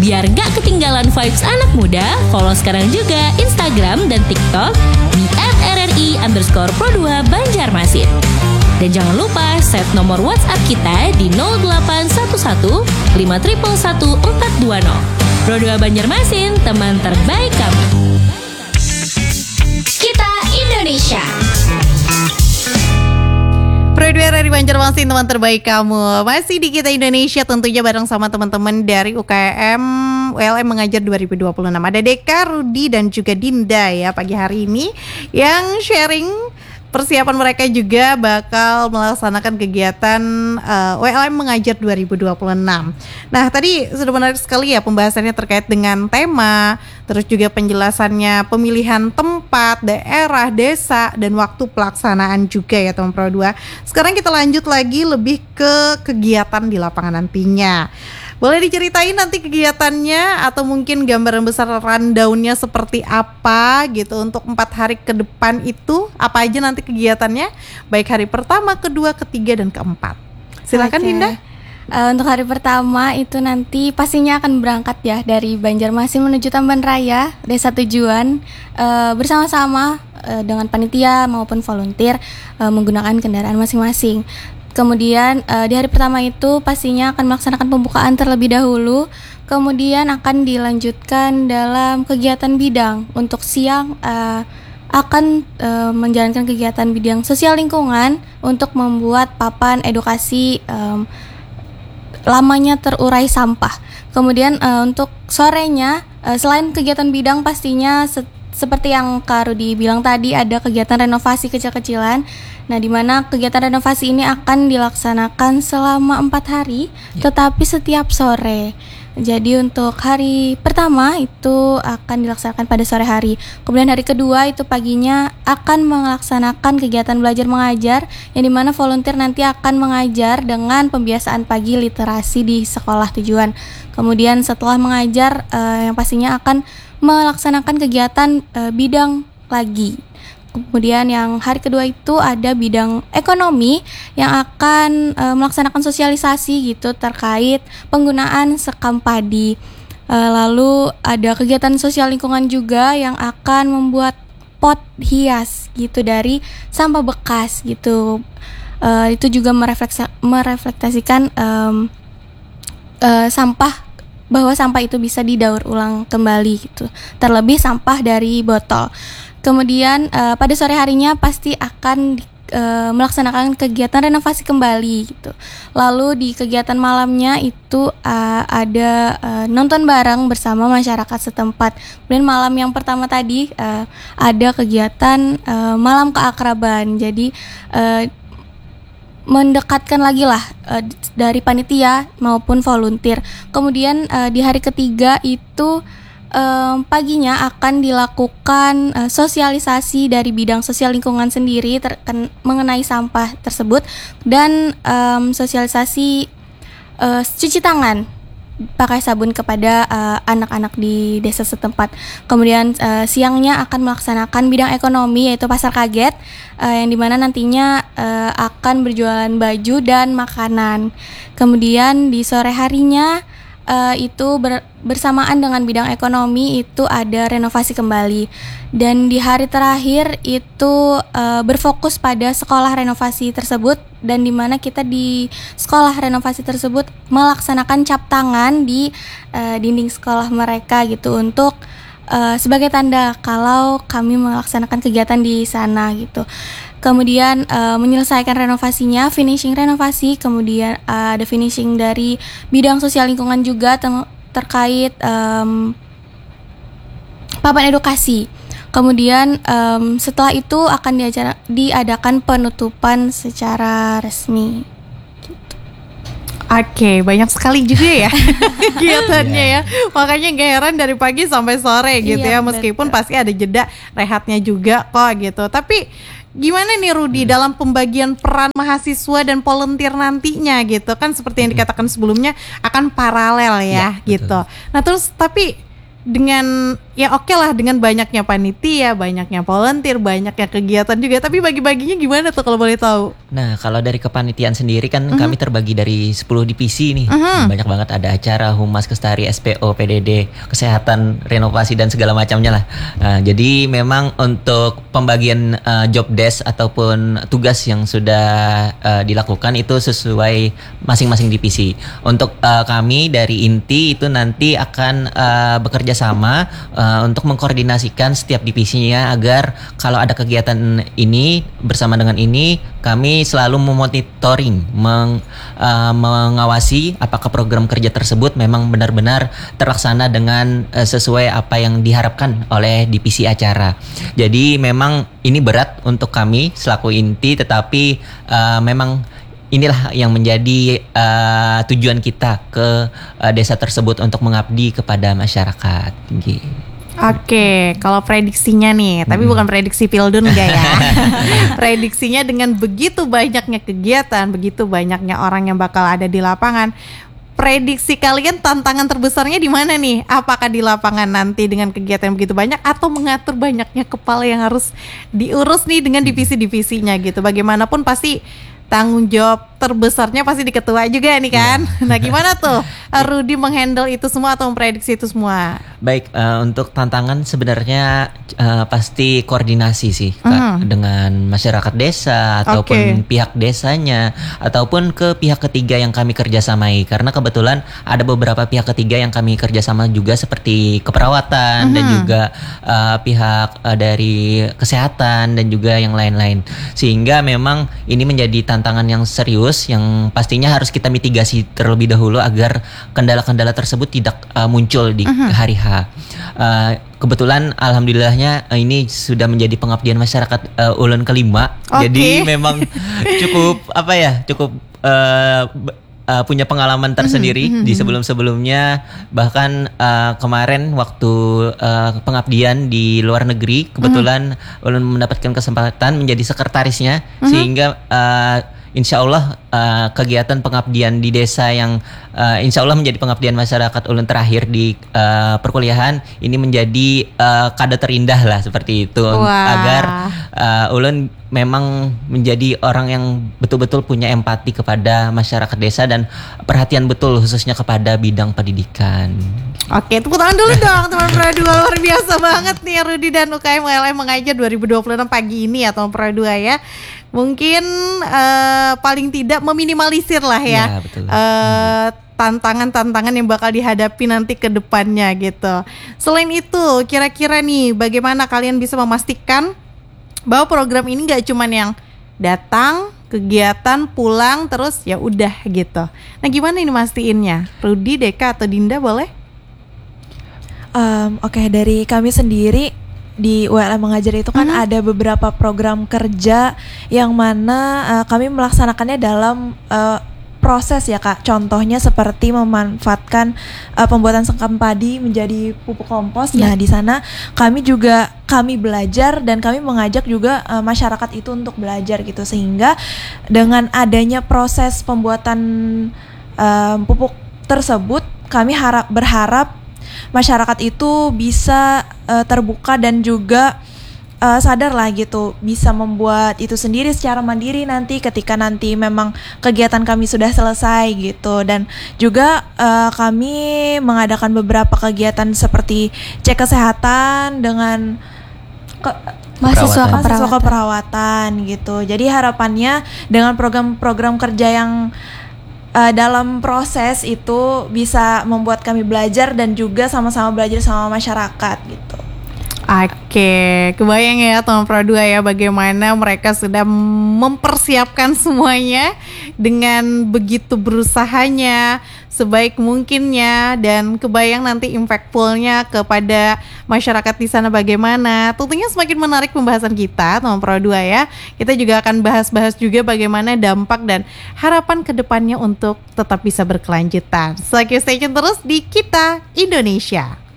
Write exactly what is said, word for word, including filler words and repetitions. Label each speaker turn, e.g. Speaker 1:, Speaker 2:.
Speaker 1: Biar gak ketinggalan vibes anak muda, follow sekarang juga Instagram dan TikTok di et r r i underscore pro dua Banjarmasin. Dan jangan lupa save nomor WhatsApp kita di nol delapan satu satu lima satu satu empat dua nol. Pro dua Banjarmasin, teman terbaik kamu.
Speaker 2: Kita Indonesia.
Speaker 3: Pro dua dari Banjarmasin, teman terbaik kamu. Masih di Kita Indonesia tentunya bareng sama teman-teman dari U K M U L M Mengajar dua ribu dua puluh enam. Ada Deka, Rudi dan juga Dinda ya pagi hari ini yang sharing persiapan mereka juga bakal melaksanakan kegiatan uh, U L M Mengajar dua ribu dua puluh enam. Nah, tadi sudah menarik sekali ya pembahasannya terkait dengan tema, terus juga penjelasannya pemilihan tempat, daerah, desa, dan waktu pelaksanaan juga ya teman Pro dua. Sekarang kita lanjut lagi lebih ke kegiatan di lapangan nantinya. Boleh diceritain nanti kegiatannya atau mungkin gambaran besar rundown-nya seperti apa gitu untuk empat hari ke depan itu, apa aja nanti kegiatannya, baik hari pertama, kedua, ketiga, dan keempat. Silakan
Speaker 4: Oke.
Speaker 3: Dinda.
Speaker 4: Uh, untuk hari pertama itu nanti pastinya akan berangkat ya dari Banjarmasin menuju Tamban Raya, desa tujuan, uh, bersama-sama uh, dengan panitia maupun volunteer uh, menggunakan kendaraan masing-masing. Kemudian uh, di hari pertama itu pastinya akan melaksanakan pembukaan terlebih dahulu. Kemudian akan dilanjutkan dalam kegiatan bidang. Untuk siang uh, akan uh, menjalankan kegiatan bidang sosial lingkungan untuk membuat papan edukasi um, lamanya terurai sampah. Kemudian uh, untuk sorenya uh, selain kegiatan bidang pastinya set- seperti yang Kak Rudi bilang tadi, ada kegiatan renovasi kecil-kecilan. Nah, di mana kegiatan renovasi ini akan dilaksanakan selama empat hari, ya. Tetapi setiap sore. Jadi untuk hari pertama itu akan dilaksanakan pada sore hari. Kemudian hari kedua itu paginya akan melaksanakan kegiatan belajar mengajar, yang dimana volunteer nanti akan mengajar dengan pembiasaan pagi literasi di sekolah tujuan. Kemudian setelah mengajar, eh, yang pastinya akan melaksanakan kegiatan eh, bidang lagi. Kemudian yang hari kedua itu ada bidang ekonomi yang akan e, melaksanakan sosialisasi gitu terkait penggunaan sekam padi. E, lalu ada kegiatan sosial lingkungan juga yang akan membuat pot hias gitu dari sampah bekas gitu. E, itu juga merefleksi, mereflektasikan e, e, sampah, bahwa sampah itu bisa didaur ulang kembali gitu. Terlebih sampah dari botol. Kemudian uh, pada sore harinya pasti akan uh, melaksanakan kegiatan renovasi kembali gitu. Lalu di kegiatan malamnya itu uh, ada uh, nonton bareng bersama masyarakat setempat. Kemudian malam yang pertama tadi uh, ada kegiatan uh, malam keakraban. Jadi uh, mendekatkan lagi lah uh, dari panitia maupun volunteer. Kemudian uh, di hari ketiga itu Um, paginya akan dilakukan uh, sosialisasi dari bidang sosial lingkungan sendiri ter- mengenai sampah tersebut, dan um, sosialisasi uh, cuci tangan pakai sabun kepada uh, anak-anak di desa setempat. Kemudian uh, siangnya akan melaksanakan bidang ekonomi, yaitu pasar kaget, uh, yang dimana nantinya uh, akan berjualan baju dan makanan. Kemudian di sore harinya Uh, itu ber, bersamaan dengan bidang ekonomi itu ada renovasi kembali, dan di hari terakhir itu uh, berfokus pada sekolah renovasi tersebut, dan di mana kita di sekolah renovasi tersebut melaksanakan cap tangan di uh, dinding sekolah mereka gitu, untuk uh, sebagai tanda kalau kami melaksanakan kegiatan di sana gitu. Kemudian uh, menyelesaikan renovasinya, finishing renovasi, kemudian uh, ada finishing dari bidang sosial lingkungan juga ter- terkait um, papan edukasi. Kemudian um, setelah itu akan diajar- diadakan penutupan secara resmi.
Speaker 3: Oke, banyak sekali juga ya kegiatannya ya. Makanya gak heran dari pagi sampai sore gitu
Speaker 4: Iya,
Speaker 3: ya. Meskipun
Speaker 4: betul.
Speaker 3: pasti ada jeda rehatnya juga kok gitu. Tapi gimana nih Rudi dalam pembagian peran mahasiswa dan volunteer nantinya gitu kan, seperti yang dikatakan sebelumnya akan paralel ya,
Speaker 5: Ya,
Speaker 3: gitu.
Speaker 5: betul.
Speaker 3: Nah terus tapi dengan ya oke lah dengan banyaknya panitia, banyaknya volunteer, banyaknya kegiatan juga. Tapi bagi-baginya gimana tuh kalau boleh tahu?
Speaker 2: Nah, kalau dari kepanitiaan sendiri kan kami terbagi dari sepuluh divisi nih.
Speaker 3: Mhm.
Speaker 2: Banyak banget, ada acara, humas, kestari, S P O, P D D, kesehatan, renovasi dan segala macamnya lah. Nah, jadi memang untuk pembagian uh, job desk ataupun tugas yang sudah uh, dilakukan itu sesuai masing-masing divisi. Untuk uh, kami dari inti itu nanti akan uh, bekerja sama uh, untuk mengkoordinasikan setiap divisinya agar kalau ada kegiatan ini bersama dengan ini, kami selalu memonitoring, meng, uh, mengawasi apakah program kerja tersebut memang benar-benar terlaksana dengan uh, sesuai apa yang diharapkan oleh divisi acara. Jadi memang ini berat untuk kami selaku inti, tetapi uh, memang inilah yang menjadi uh, tujuan kita ke uh, desa tersebut untuk mengabdi kepada masyarakat. Gitu.
Speaker 3: Oke, kalau prediksinya nih, tapi bukan prediksi Pildun enggak ya. Prediksinya dengan begitu banyaknya kegiatan, begitu banyaknya orang yang bakal ada di lapangan. Prediksi kalian tantangan terbesarnya di mana nih? Apakah di lapangan nanti dengan kegiatan yang begitu banyak, atau mengatur banyaknya kepala yang harus diurus nih dengan divisi-divisinya gitu. Bagaimanapun pasti tanggung jawab terbesarnya pasti di ketua juga nih kan. Yeah. Nah, gimana tuh Rudy menghandle itu semua atau memprediksi itu semua?
Speaker 2: Baik, uh, untuk tantangan sebenarnya uh, pasti koordinasi sih Kak,
Speaker 3: Uh-huh.
Speaker 2: dengan masyarakat desa ataupun
Speaker 3: Okay.
Speaker 2: pihak desanya ataupun ke pihak ketiga yang kami kerjasamai, karena kebetulan ada beberapa pihak ketiga yang kami kerjasama juga seperti keperawatan
Speaker 3: Uh-huh.
Speaker 2: dan juga uh, pihak uh, dari kesehatan dan juga yang lain-lain, sehingga memang ini menjadi tantangan yang serius yang pastinya harus kita mitigasi terlebih dahulu agar kendala-kendala tersebut tidak uh, muncul di
Speaker 3: Uh-huh.
Speaker 2: hari H. Uh, kebetulan alhamdulillahnya uh, ini sudah menjadi pengabdian masyarakat uh, ulun kelima.
Speaker 3: Oke.
Speaker 2: Jadi memang cukup apa ya, cukup uh, b- uh, punya pengalaman tersendiri di sebelum-sebelumnya. Bahkan uh, kemarin waktu uh, pengabdian di luar negeri, kebetulan ulun mendapatkan kesempatan menjadi sekretarisnya, sehingga uh, insya Allah uh, kegiatan pengabdian di desa yang uh, insya Allah menjadi pengabdian masyarakat ulun terakhir di uh, perkuliahan ini menjadi uh, kado terindah lah seperti itu.
Speaker 3: Wah.
Speaker 2: Agar uh, ulun memang menjadi orang yang betul-betul punya empati kepada masyarakat desa dan perhatian betul khususnya kepada bidang pendidikan.
Speaker 3: Oke, tepuk tangan dulu dong teman Pradua, luar biasa banget nih Rudy dan U K M U L M mengajar dua ribu dua puluh enam pagi ini ya teman Pradua ya. Mungkin uh, paling tidak meminimalisir lah ya,
Speaker 2: Ya, betul.
Speaker 3: uh, tantangan-tantangan yang bakal dihadapi nanti ke depannya gitu. Selain itu, kira-kira nih bagaimana kalian bisa memastikan bahwa program ini gak cuman yang datang, kegiatan, pulang, terus ya udah gitu. Nah, gimana ini mastiinnya? Rudy, Deka, atau Dinda boleh?
Speaker 5: Um, Oke, dari kami sendiri di U L M Mengajar itu kan
Speaker 3: Mhm.
Speaker 5: ada beberapa program kerja yang mana uh, kami melaksanakannya dalam uh, proses ya Kak. Contohnya seperti memanfaatkan uh, pembuatan sengkam padi menjadi pupuk kompos.
Speaker 3: Ya.
Speaker 5: Nah, di sana kami juga kami belajar dan kami mengajak juga uh, masyarakat itu untuk belajar gitu, sehingga dengan adanya proses pembuatan um, pupuk tersebut kami harap berharap masyarakat itu bisa uh, terbuka dan juga uh, sadar lah gitu, bisa membuat itu sendiri secara mandiri nanti ketika nanti memang kegiatan kami sudah selesai gitu. Dan juga uh, kami mengadakan beberapa kegiatan seperti cek kesehatan dengan ke,
Speaker 4: Mahasiswa
Speaker 2: Perawatan.
Speaker 5: mahasiswa
Speaker 4: keperawatan.
Speaker 5: keperawatan gitu. Jadi harapannya dengan program-program kerja yang Uh, dalam proses itu bisa membuat kami belajar dan juga sama-sama belajar sama masyarakat gitu.
Speaker 3: Oke, kebayang ya teman Pradua ya bagaimana mereka sudah mempersiapkan semuanya dengan begitu berusahanya, sebaik mungkinnya, dan kebayang nanti impactfulnya kepada masyarakat di sana bagaimana. Tentunya semakin menarik pembahasan kita teman Pradua ya. Kita juga akan bahas-bahas juga bagaimana dampak dan harapan kedepannya untuk tetap bisa berkelanjutan. So, stay tune terus di Kita Indonesia.